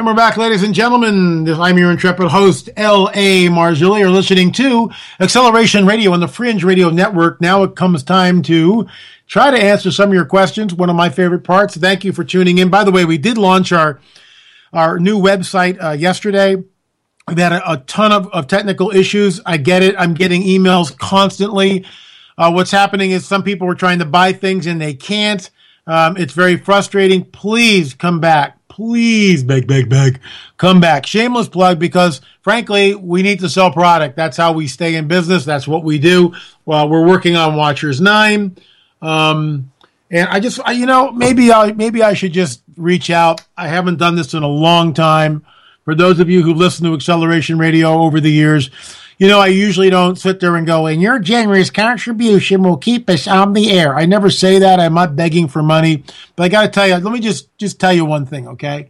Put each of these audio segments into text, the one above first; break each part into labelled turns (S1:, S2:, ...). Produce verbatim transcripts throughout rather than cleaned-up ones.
S1: And we're back, ladies and gentlemen. I'm your intrepid host, L A. Marzulli. You're listening to Acceleration Radio on the Fringe Radio Network. Now it comes time to try to answer some of your questions, one of my favorite parts. Thank you for tuning in. By the way, we did launch our, our new website uh, yesterday. We've had a, a ton of, of technical issues. I get it. I'm getting emails constantly. Uh, what's happening is some people are trying to buy things and they can't. Um, it's very frustrating. Please come back. Please, beg, beg, beg, come back. Shameless plug, because frankly, we need to sell product. That's how we stay in business. That's what we do. Well, we're working on Watchers nine. Um, and I just, I, you know, maybe I, maybe I should just reach out. I haven't done this in a long time. For those of you who listen to Acceleration Radio over the years, you know, I usually don't sit there and go, and your generous contribution will keep us on the air. I never say that. I'm not begging for money. But I got to tell you, let me just, just tell you one thing, okay?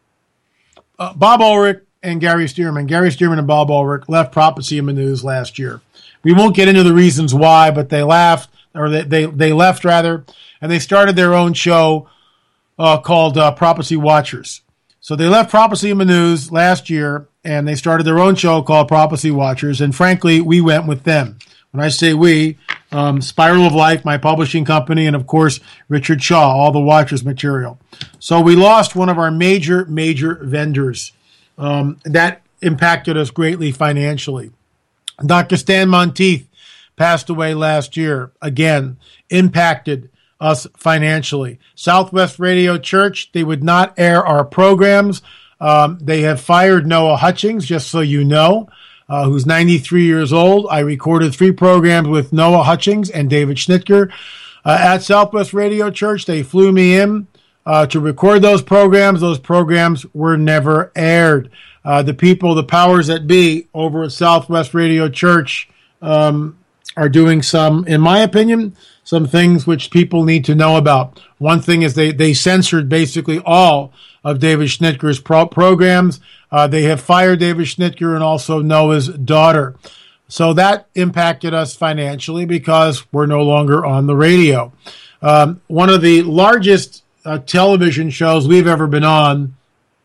S1: Uh, Bob Ulrich and Gary Stearman, Gary Stearman and Bob Ulrich left Prophecy in the News last year. We won't get into the reasons why, but they laughed, or they, they, they left, rather, and they started their own show uh, called uh, Prophecy Watchers. So they left Prophecy in the News last year, and they started their own show called Prophecy Watchers, and frankly, we went with them. When I say we, um, Spiral of Life, my publishing company, and of course, Richard Shaw, all the Watchers material. So we lost one of our major, major vendors. Um, that impacted us greatly financially. Doctor Stan Monteith passed away last year. Again, impacted us financially. Southwest Radio Church, they would not air our programs. Um, they have fired Noah Hutchings, just so you know, uh, who's ninety-three years old. I recorded three programs with Noah Hutchings and David Schnitker uh, at Southwest Radio Church. They flew me in uh, to record those programs. Those programs were never aired. Uh, the people, the powers that be over at Southwest Radio Church um, are doing some, in my opinion, some things which people need to know about. One thing is they, they censored basically all of David Schnitker's pro- programs. Uh, they have fired David Schnitker and also Noah's daughter. So that impacted us financially because we're no longer on the radio. Um, one of the largest uh, television shows we've ever been on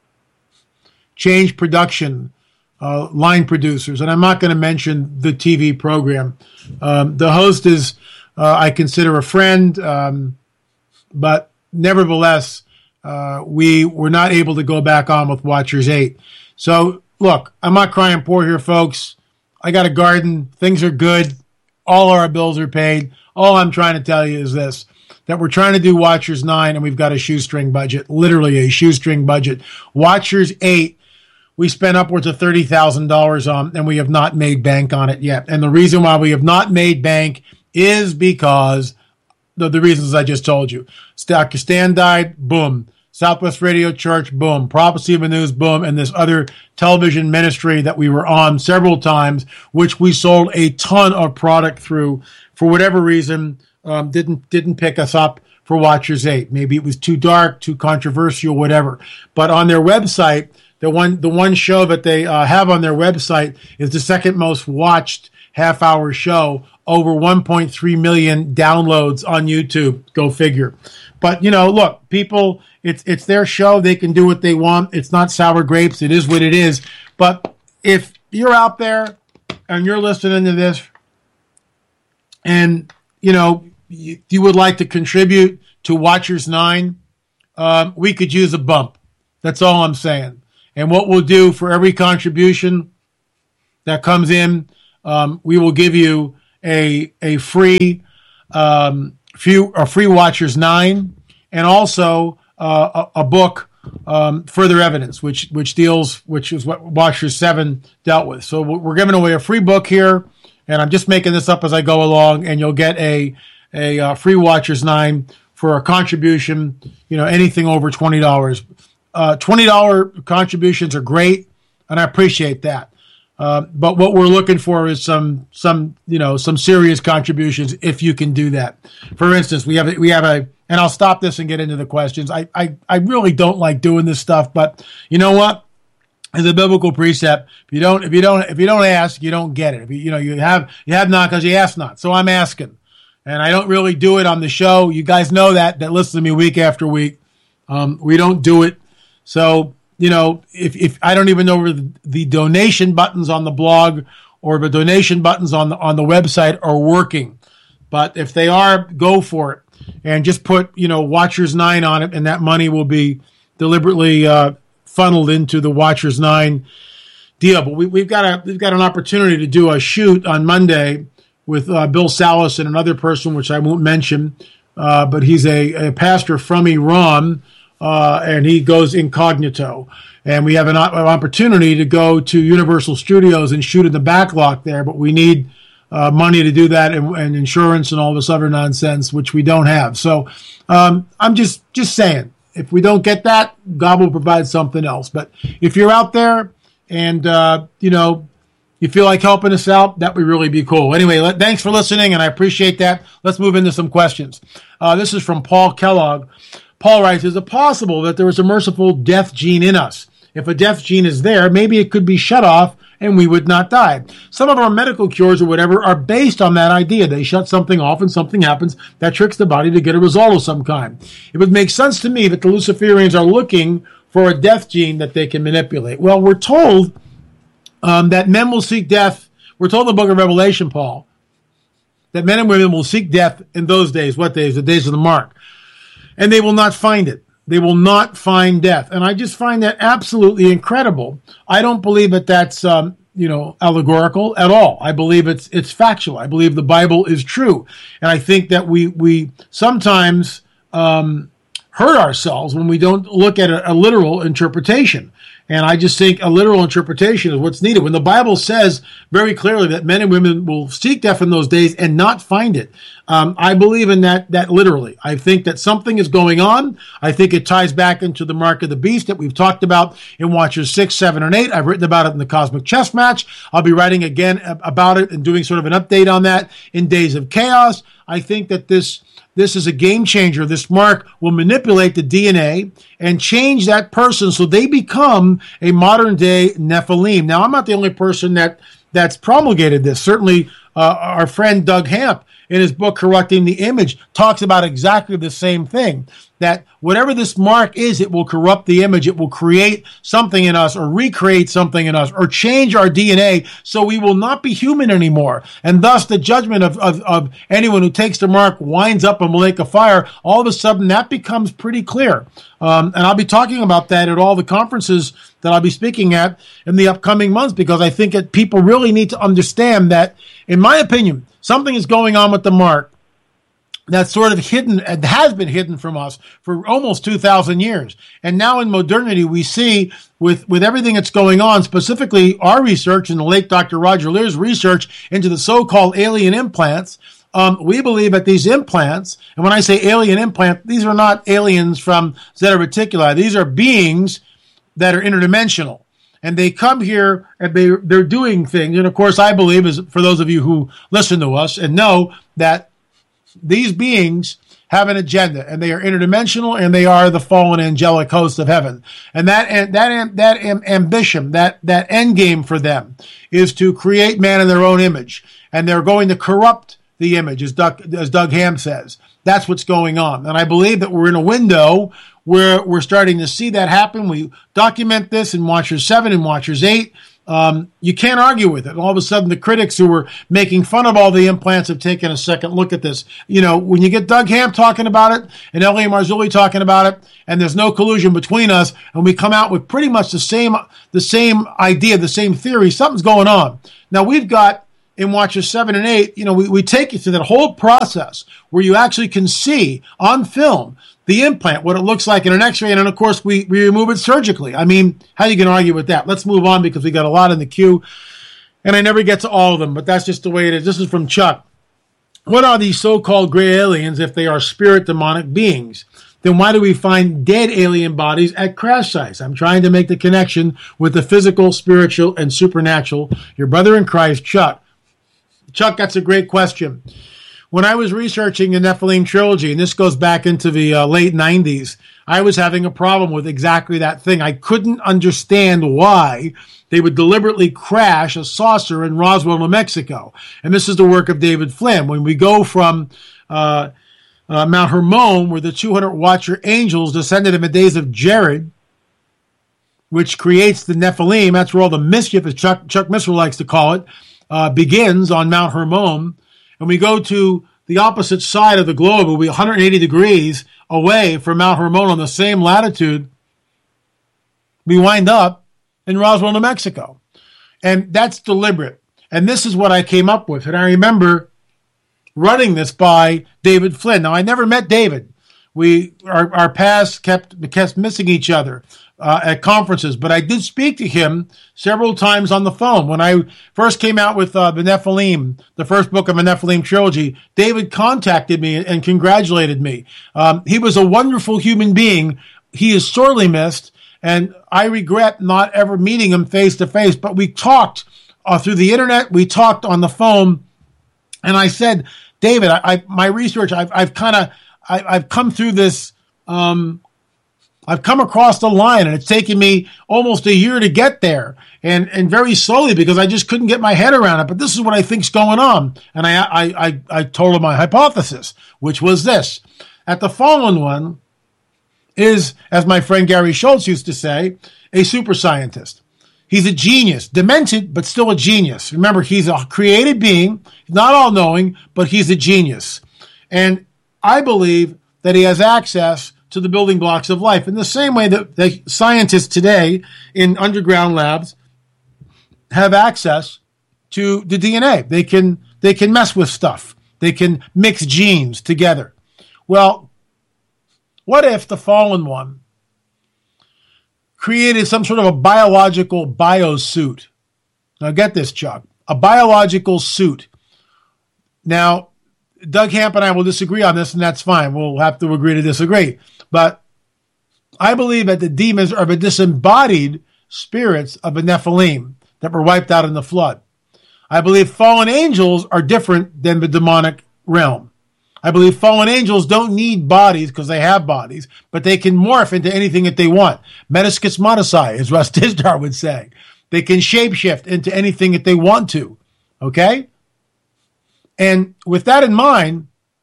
S1: changed production, uh, line producers. And I'm not going to mention the T V program. Um, the host is, uh, I consider a friend, um, but nevertheless, Uh, we were not able to go back on with Watchers eight. So, look, I'm not crying poor here, folks. I got a garden. Things are good. All our bills are paid. All I'm trying to tell you is this, that we're trying to do Watchers nine, and we've got a shoestring budget, literally a shoestring budget. Watchers eight, we spent upwards of thirty thousand dollars on, and we have not made bank on it yet. And the reason why we have not made bank is because The, the reasons I just told you. Doctor Stan died, boom. Southwest Radio Church, boom. Prophecy of the News, boom. And this other television ministry that we were on several times, which we sold a ton of product through, for whatever reason, um, didn't didn't pick us up for Watchers eight. Maybe it was too dark, too controversial, whatever. But on their website, the one the one show that they uh, have on their website is the second most watched half-hour show. Over one point three million downloads on YouTube. Go figure. But, you know, look, people, it's it's their show. They can do what they want. It's not sour grapes. It is what it is. But if you're out there and you're listening to this and, you know, you, you would like to contribute to Watchers nine, um, we could use a bump. That's all I'm saying. And what we'll do for every contribution that comes in, um, we will give you a a free um, few a free Watchers nine, and also uh, a, a book, um, Further Evidence, which which deals which is what Watchers seven dealt with. So we're giving away a free book here, and I'm just making this up as I go along, and you'll get a a uh, free Watchers nine for a contribution. You know, anything over twenty dollars. Uh, twenty dollars contributions are great, and I appreciate that. Uh, but what we're looking for is some, some, you know, some serious contributions if you can do that. For instance, we have a, we have a, and I'll stop this and get into the questions. I, I, I really don't like doing this stuff, but you know what? As a biblical precept, if you don't, if you don't, if you don't ask, you don't get it. If you, you know, you have, you have not because you ask not. So I'm asking, and I don't really do it on the show. You guys know that, that listen to me week after week. Um, we don't do it. So you know, if, if I don't even know where the, the donation buttons on the blog or the donation buttons on the on the website are working. But if they are, go for it. And just put, you know, Watchers nine on it, and that money will be deliberately uh, funneled into the Watchers nine deal. But we, we've got a we've got an opportunity to do a shoot on Monday with uh, Bill Salas and another person, which I won't mention. Uh, but he's a, a pastor from Iran, uh, and he goes incognito. And we have an, an opportunity to go to Universal Studios and shoot in the backlot there, but we need uh, money to do that, and, and insurance and all this other nonsense, which we don't have. So um, I'm just, just saying, if we don't get that, God will provide something else. But if you're out there and, uh, you know, you feel like helping us out, that would really be cool. Anyway, let, thanks for listening, and I appreciate that. Let's move into some questions. Uh, this is from Paul Kellogg. Paul writes, is it possible that there is a merciful death gene in us? If a death gene is there, maybe it could be shut off and we would not die. Some of our medical cures or whatever are based on that idea. They shut something off and something happens that tricks the body to get a result of some kind. It would make sense to me that the Luciferians are looking for a death gene that they can manipulate. Well, we're told um, that men will seek death. We're told in the book of Revelation, Paul, that men and women will seek death in those days. What days? The days of the mark. And they will not find it. They will not find death. And I just find that absolutely incredible. I don't believe that that's, um, you know, allegorical at all. I believe it's it's factual. I believe the Bible is true. And I think that we, we sometimes um, hurt ourselves when we don't look at a, a literal interpretation. And I just think a literal interpretation is what's needed. When the Bible says very clearly that men and women will seek death in those days and not find it, um, I believe in that that literally. I think that something is going on. I think it ties back into the mark of the beast that we've talked about in Watchers six, seven, and eight. I've written about it in the Cosmic Chess Match. I'll be writing again about it and doing sort of an update on that in Days of Chaos. I think that this This is a game changer. This mark will manipulate the D N A and change that person so they become a modern day Nephilim. Now, I'm not the only person that that's promulgated this. Certainly, uh, our friend Doug Hamp, in his book, Corrupting the Image, talks about exactly the same thing, that whatever this mark is, it will corrupt the image. It will create something in us or recreate something in us or change our D N A so we will not be human anymore. And thus the judgment of, of, of anyone who takes the mark winds up in the lake of fire. All of a sudden, that becomes pretty clear. Um, and I'll be talking about that at all the conferences that I'll be speaking at in the upcoming months, because I think that people really need to understand that, in my opinion, something is going on with the mark that's sort of hidden, and has been hidden from us for almost two thousand years. And now in modernity, we see with, with everything that's going on, specifically our research and the late Doctor Roger Lear's research into the so-called alien implants, um, we believe that these implants, and when I say alien implant, these are not aliens from Zeta Reticuli. These are beings that are interdimensional. And they come here and they, they're doing things. And of course, I believe, as for those of you who listen to us and know that these beings have an agenda, and they are interdimensional, and they are the fallen angelic host of heaven. And that that that ambition, that that end game for them, is to create man in their own image, and they're going to corrupt the image, as Doug, as Doug Ham says. That's what's going on, and I believe that we're in a window where we're starting to see that happen. We document this in Watchers seven and Watchers eight. Um, you can't argue with it. All of a sudden, the critics who were making fun of all the implants have taken a second look at this. You know, when you get Doug Hamp talking about it and L A Marzulli talking about it, and there's no collusion between us, and we come out with pretty much the same the same idea, the same theory, something's going on. Now, we've got in Watchers seven and eight, you know, we, we take you through that whole process where you actually can see on film the implant, what it looks like in an x-ray, and then, of course, we, we remove it surgically. I mean, how are you going to argue with that? Let's move on, because we got a lot in the queue, and I never get to all of them, but that's just the way it is. This is from Chuck. What are these so-called gray aliens if they are spirit demonic beings? Then why do we find dead alien bodies at crash sites? I'm trying to make the connection with the physical, spiritual, and supernatural. Your brother in Christ, Chuck. Chuck, that's a great question. When I was researching the Nephilim trilogy, and this goes back into the uh, late nineties, I was having a problem with exactly that thing. I couldn't understand why they would deliberately crash a saucer in Roswell, New Mexico. And this is the work of David Flynn. When we go from uh, uh, Mount Hermon, where the two hundred Watcher angels descended in the days of Jared, which creates the Nephilim. That's where all the mischief, as Chuck, Chuck Missler likes to call it, uh, begins on Mount Hermon. And we go to the opposite side of the globe. We'll be one hundred eighty degrees away from Mount Hermon on the same latitude. We wind up in Roswell, New Mexico. And that's deliberate. And this is what I came up with. And I remember running this by David Flynn. Now, I never met David. We our, our paths kept, kept missing each other uh, at conferences, but I did speak to him several times on the phone. When I first came out with uh, the Nephilim, the first book of the Nephilim trilogy, David contacted me and congratulated me. Um, he was a wonderful human being. He is sorely missed, and I regret not ever meeting him face to face, but we talked uh, through the internet. We talked on the phone, and I said, David, I, I my research, I've, I've kind of I, I've come through this, um, I've come across the line, and it's taken me almost a year to get there, and, and very slowly because I just couldn't get my head around it. But this is what I think's going on. And I, I, I, I told him my hypothesis, which was this. At the fallen one is, as my friend Gary Schultz used to say, a super scientist. He's a genius, demented, but still a genius. Remember, he's a created being, not all-knowing, but he's a genius. And I believe that he has access to the building blocks of life in the same way that the scientists today in underground labs have access to the D N A. They can, they can mess with stuff. They can mix genes together. Well, what if the fallen one created some sort of a biological biosuit? Now get this, Chuck, a biological suit. Now, Doug Hamp and I will disagree on this, and that's fine. We'll have to agree to disagree. But I believe that the demons are the disembodied spirits of the Nephilim that were wiped out in the flood. I believe fallen angels are different than the demonic realm. I believe fallen angels don't need bodies because they have bodies, but they can morph into anything that they want. Metascus monosi, as Russ Tisdar would say. They can shapeshift into anything that they want to. Okay? And with that in mind,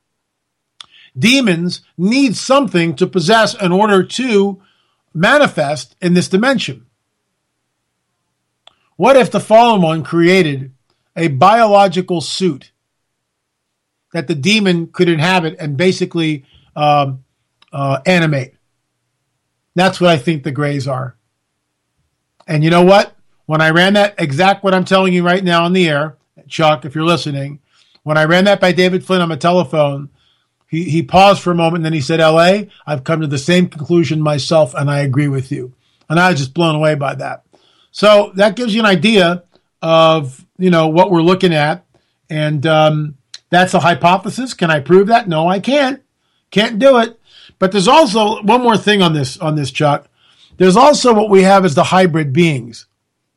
S1: demons need something to possess in order to manifest in this dimension. What if the fallen one created a biological suit that the demon could inhabit and basically um, uh, animate? That's what I think the Greys are. And you know what? When I ran that exact what I'm telling you right now on the air, Chuck, if you're listening, when I ran that by David Flynn on the telephone, he, he paused for a moment and then he said, L A, I've come to the same conclusion myself and I agree with you. And I was just blown away by that. So that gives you an idea of, you know, what we're looking at. And um, that's a hypothesis. Can I prove that? No, I can't. Can't do it. But there's also one more thing on this, on this, Chuck. There's also what we have as the hybrid beings.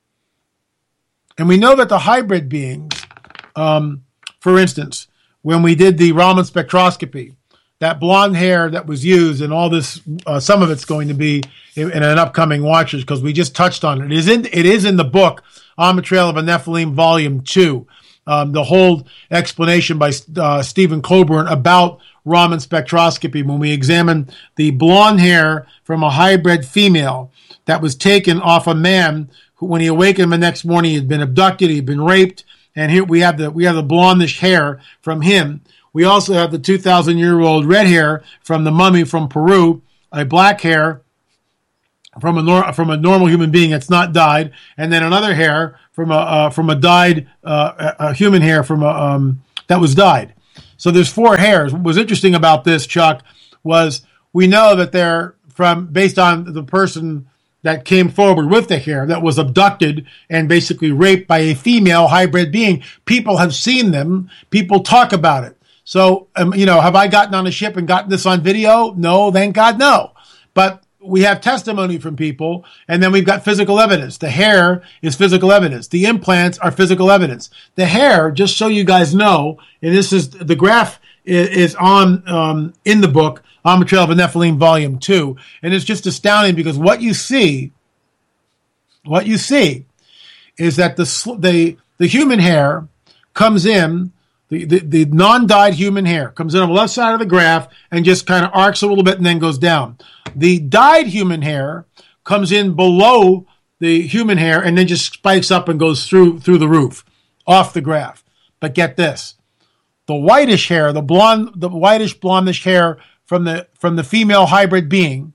S1: And we know that the hybrid beings, um, for instance, when we did the Raman spectroscopy, that blonde hair that was used and all this, uh, some of it's going to be in, in an upcoming Watchers because we just touched on it. It is in, it is in the book, On the Trail of a Nephilim, Volume two. Um, the whole explanation by uh, Stephen Coburn about Raman spectroscopy when we examined the blonde hair from a hybrid female that was taken off a man who, when he awakened the next morning, he had been abducted, he had been raped. And here we have the we have the blondish hair from him. We also have the two thousand year old red hair from the mummy from Peru, a black hair from a nor- from a normal human being that's not dyed, and then another hair from a uh, from a dyed uh, a human hair from a um, that was dyed. So there's four hairs. What was interesting about this, Chuck, was we know that they're from based on the person that came forward with the hair that was abducted and basically raped by a female hybrid being. People have seen them. People talk about it. So, um, you know, have I gotten on a ship and gotten this on video? No, thank God, no. But we have testimony from people, and then we've got physical evidence. The hair is physical evidence. The implants are physical evidence. The hair, just so you guys know, and this is the graph is, is on um, in the book, On the Trail of a Nephilim, Volume two. And it's just astounding because what you see, what you see is that the the, the human hair comes in, the, the, the non-dyed human hair comes in on the left side of the graph and just kind of arcs a little bit and then goes down. The dyed human hair comes in below the human hair and then just spikes up and goes through through the roof, off the graph. But get this, the whitish hair, the blonde, the whitish blondish hair from the from the female hybrid being,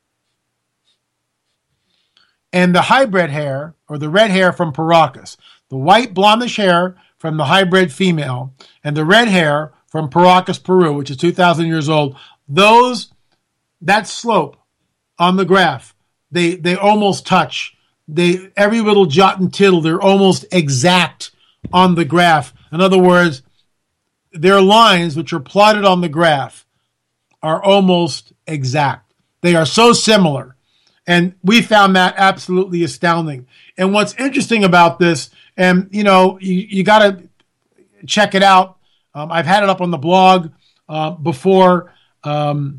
S1: and the hybrid hair or the red hair from Paracas, the white blondish hair from the hybrid female, and the red hair from Paracas, Peru, which is two thousand years old. Those, that slope on the graph, they they almost touch. They every little jot and tittle, they're almost exact on the graph. In other words, their lines, which are plotted on the graph, are almost exact. They are so similar. And we found that absolutely astounding. And what's interesting about this, and, you know, you, you got to check it out. Um, I've had it up on the blog uh, before, um,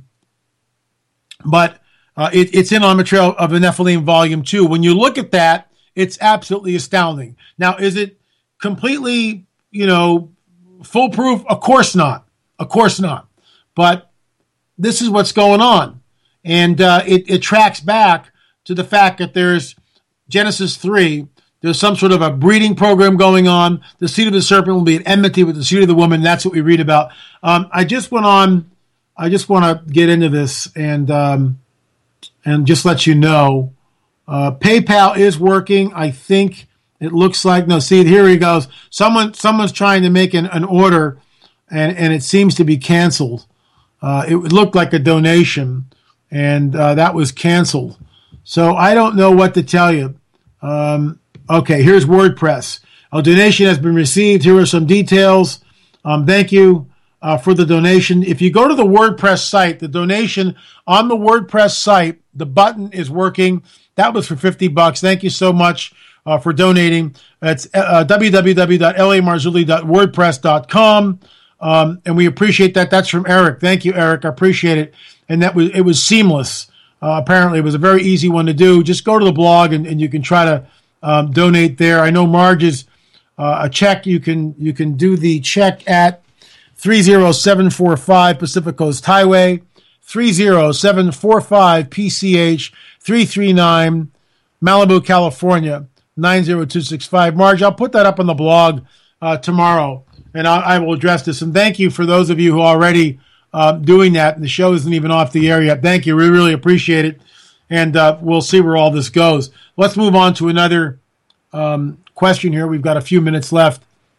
S1: but uh, it, it's in on Material of the Nephilim Volume two. When you look at that, it's absolutely astounding. Now, is it completely, you know, foolproof? Of course not. Of course not. But this is what's going on. And uh, it, it tracks back to the fact that there's Genesis three. There's some sort of a breeding program going on. The seed of the serpent will be at enmity with the seed of the woman. That's what we read about. Um, I just went on. I just want to get into this and um, and just let you know. Uh, PayPal is working. I think it looks like. No, see, here he goes. Someone, someone's trying to make an, an order, and, and it seems to be canceled. Uh, it looked like a donation, and uh, that was canceled. So I don't know what to tell you. Um, okay, here's WordPress. A donation has been received. Here are some details. Um, thank you uh, for the donation. If you go to the WordPress site, the donation on the WordPress site, the button is working. That was for fifty bucks. Thank you so much uh, for donating. It's uh, w w w dot l a marzulli dot wordpress dot com. Um, and we appreciate that. That's from Eric. Thank you, Eric. I appreciate it. And that was, it was seamless. Uh, apparently it was a very easy one to do. Just go to the blog and, and you can try to um, donate there. I know Marge is uh, a check. You can, you can do the check at three zero seven four five Pacific Coast Highway, three zero seven four five P C H three three nine, Malibu, California, nine zero two six five. Marge, I'll put that up on the blog uh, tomorrow, and I, I will address this. And thank you for those of you who are already uh, doing that. And the show isn't even off the air yet. Thank you. We really appreciate it. And uh, we'll see where all this goes. Let's move on to another um, question here. We've got a few minutes left.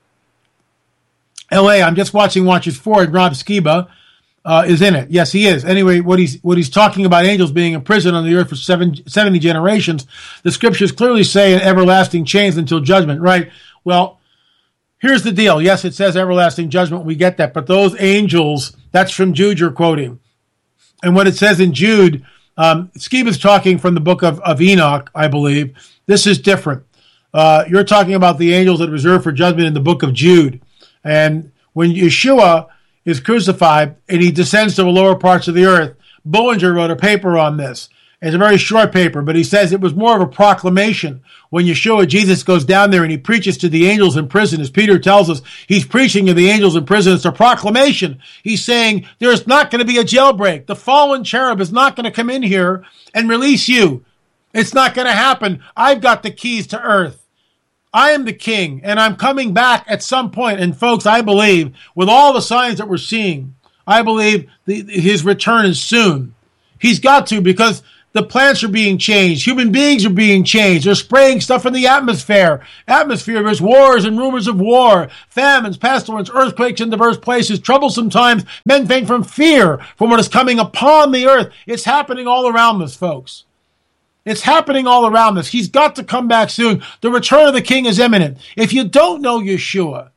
S1: L A, I'm just watching Watchers Ford. Rob Skiba uh, is in it. Yes, he is. Anyway, what he's what he's talking about angels being imprisoned on the earth for seven, seventy generations, the scriptures clearly say an everlasting chains until judgment, right? Well, here's the deal. Yes, it says everlasting judgment. We get that. But those angels, that's from Jude you're quoting. And what it says in Jude, um, Skiba's talking from the book of, of Enoch, I believe. This is different. Uh, you're talking about the angels that are reserved for judgment in the book of Jude. And when Yeshua is crucified and he descends to the lower parts of the earth, Bullinger wrote a paper on this. It's a very short paper, but he says it was more of a proclamation. When Yeshua, Jesus, goes down there and he preaches to the angels in prison, as Peter tells us, he's preaching to the angels in prison. It's a proclamation. He's saying there's not going to be a jailbreak. The fallen cherub is not going to come in here and release you. It's not going to happen. I've got the keys to earth. I am the king, and I'm coming back at some point. And folks, I believe, with all the signs that we're seeing, I believe the, his return is soon. He's got to, because the plants are being changed. Human beings are being changed. They're spraying stuff in the atmosphere. Atmosphere, there's wars and rumors of war, famines, pestilence, earthquakes in diverse places, troublesome times. Men faint from fear from what is coming upon the earth. It's happening all around us, folks. It's happening all around us. He's got to come back soon. The return of the king is imminent. If you don't know Yeshua,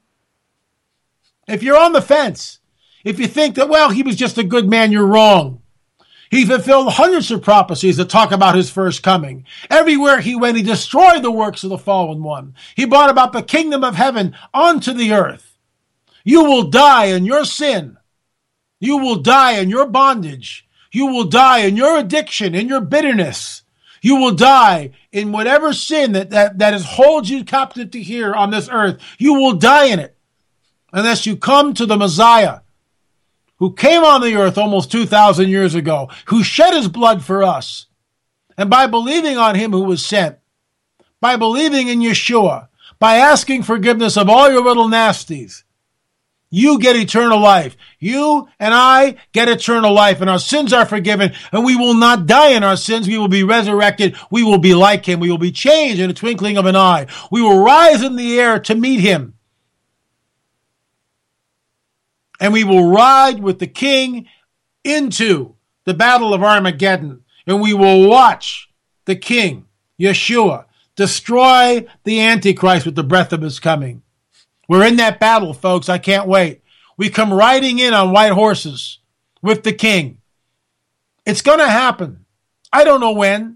S1: if you're on the fence, if you think that, well, he was just a good man, you're wrong. He fulfilled hundreds of prophecies that talk about his first coming. Everywhere he went, he destroyed the works of the fallen one. He brought about the kingdom of heaven onto the earth. You will die in your sin. You will die in your bondage. You will die in your addiction, in your bitterness. You will die in whatever sin that, that, that has holds you captive to here on this earth. You will die in it unless you come to the Messiah who came on the earth almost two thousand years ago, who shed his blood for us, And by believing on him who was sent, by believing in Yeshua, by asking forgiveness of all your little nasties, you get eternal life. You and I get eternal life, and our sins are forgiven, and we will not die in our sins. We will be resurrected. We will be like him. We will be changed in a twinkling of an eye. We will rise in the air to meet him. And we will ride with the king into the battle of Armageddon. And we will watch the king, Yeshua, destroy the Antichrist with the breath of his coming. We're in that battle, folks. I can't wait. We come riding in on white horses with the king. It's going to happen. I don't know when.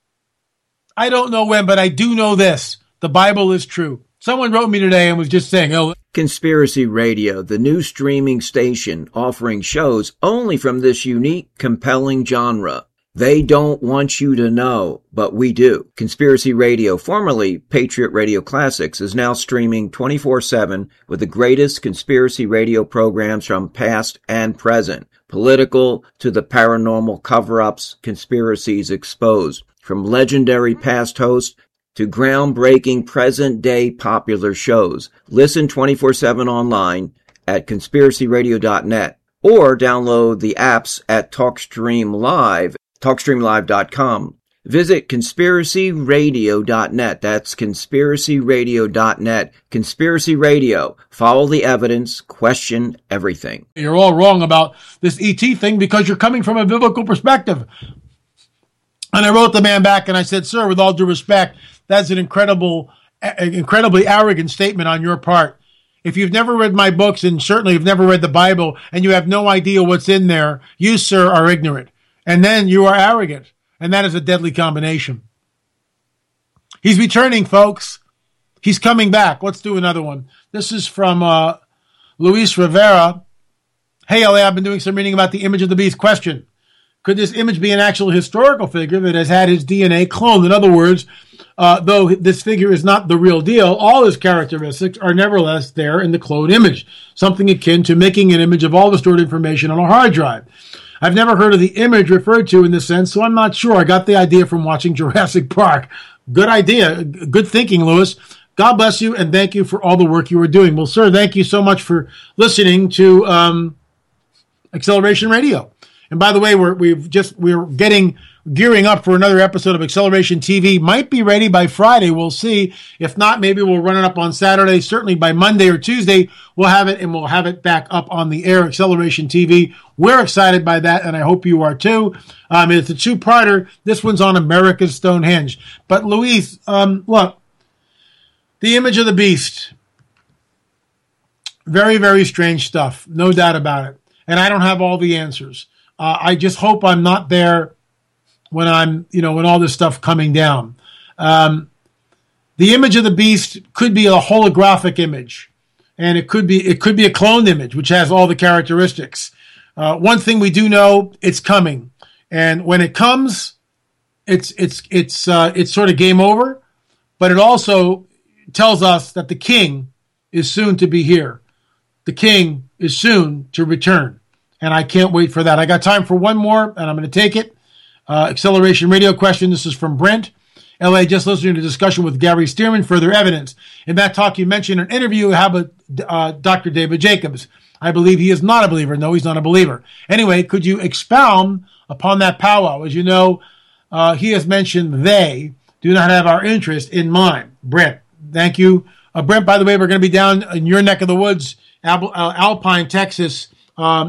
S1: I don't know when, but I do know this. The Bible is true. Someone wrote me today and was just saying, oh,
S2: Conspiracy Radio, the new streaming station offering shows only from this unique, compelling genre. They don't want you to know, but we do. Conspiracy Radio, formerly Patriot Radio Classics, is now streaming twenty-four seven with the greatest conspiracy radio programs from past and present. Political to the paranormal cover-ups, conspiracies exposed. From legendary past hosts to groundbreaking present-day popular shows. Listen twenty-four seven online at conspiracy radio dot net or download the apps at TalkStream Live, talk stream live dot com. Visit conspiracy radio dot net. That's conspiracy radio dot net. Conspiracy Radio. Follow the evidence. Question everything.
S1: You're all wrong about this E T thing because you're coming from a biblical perspective. And I wrote the man back and I said, sir, with all due respect, that's an incredible, incredibly arrogant statement on your part. If you've never read my books and certainly you've never read the Bible and you have no idea what's in there, you, sir, are ignorant. And then you are arrogant. And that is a deadly combination. He's returning, folks. He's coming back. Let's do another one. This is from uh, Luis Rivera. Hey, L A, I've been doing some reading about the image of the beast. Question. Could this image be an actual historical figure that has had his D N A cloned? In other words, uh, though this figure is not the real deal, all his characteristics are nevertheless there in the cloned image, something akin to making an image of all the stored information on a hard drive. I've never heard of the image referred to in this sense, so I'm not sure. I got the idea from watching Jurassic Park. Good idea. Good thinking, Lewis. God bless you, and thank you for all the work you are doing. Well, sir, thank you so much for listening to um, Acceleration Radio. And by the way, we're we've just we're getting gearing up for another episode of Acceleration T V. Might be ready by Friday. We'll see. If not, maybe we'll run it up on Saturday. Certainly by Monday or Tuesday, we'll have it, and we'll have it back up on the air. Acceleration T V. We're excited by that, and I hope you are too. Um, it's a two-parter. This one's on America's Stonehenge. But Luis, um, look, the image of the beast. Very, very strange stuff. No doubt about it. And I don't have all the answers. Uh, I just hope I'm not there when I'm, you know, when all this stuff coming down. Um, the image of the beast could be a holographic image, and it could be it could be a cloned image, which has all the characteristics. Uh, one thing we do know, it's coming, and when it comes, it's it's it's uh, it's sort of game over. But it also tells us that the king is soon to be here. The king is soon to return. And I can't wait for that. I got time for one more, and I'm going to take it. Uh, Acceleration Radio question. This is from Brent. L A, just listening to a discussion with Gary Stearman. Further evidence. In that talk, you mentioned an interview. How about uh, Doctor David Jacobs? I believe he is not a believer. No, he's not a believer. Anyway, could you expound upon that powwow? As you know, uh, he has mentioned they do not have our interest in mind. Brent, thank you. Uh, Brent, by the way, we're going to be down in your neck of the woods, Al- uh, Alpine, Texas, um,